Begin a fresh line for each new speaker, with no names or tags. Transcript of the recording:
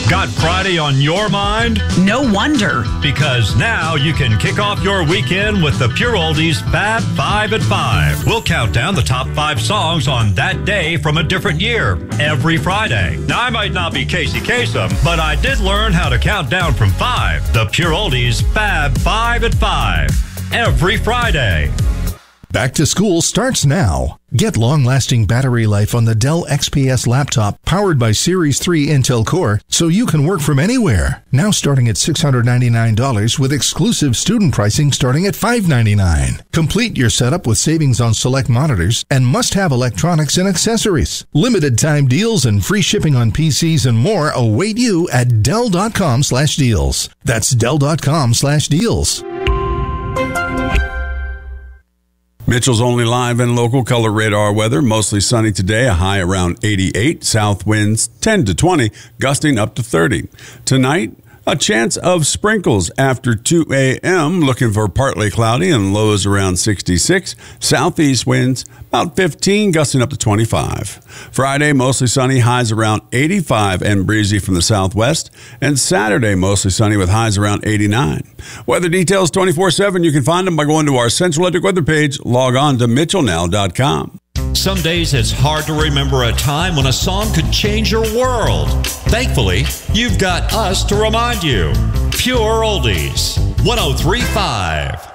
Got Friday on your mind?
No wonder.
Because now you can kick off your weekend with the Pure Oldies Fab 5 at 5. We'll count down the top 5 songs on that day from a different year every Friday. Now, I might not be Casey Kasem, but I did learn how to count down from 5. The Pure Oldies Fab 5 at 5. Every Friday.
Back to school starts now. Get long-lasting battery life on the Dell XPS laptop powered by Series 3 Intel Core so you can work from anywhere. Now starting at $699 with exclusive student pricing starting at $599. Complete your setup with savings on select monitors and must-have electronics and accessories. Limited time deals and free shipping on PCs and more await you at Dell.com/deals. That's Dell.com/deals.
Mitchell's Only Live and Local Color Radar weather. Mostly sunny today, a high around 88. South winds 10 to 20, gusting up to 30. Tonight, a chance of sprinkles after 2 a.m. Looking for partly cloudy and lows around 66. Southeast winds about 15, gusting up to 25. Friday, mostly sunny, highs around 85 and breezy from the southwest. And Saturday, mostly sunny with highs around 89. Weather details 24/7. You can find them by going to our Central Electric weather page. Log on to mitchellnow.com.
Some days it's hard to remember a time when a song could change your world. Thankfully, you've got us to remind you. Pure Oldies, 103.5.